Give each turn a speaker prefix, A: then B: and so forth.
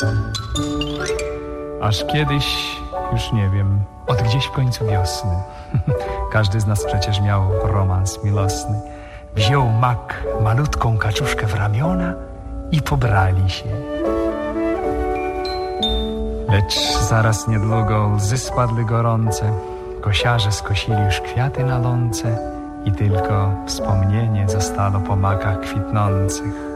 A: Aż kiedyś, już nie wiem, od gdzieś w końcu wiosny, każdy z nas przecież miał romans miłosny, wziął mak malutką kaczuszkę w ramiona i pobrali się. Lecz zaraz niedługo łzy spadły gorące, kosiarze skosili już kwiaty na łące i tylko wspomnienie zostało po makach kwitnących.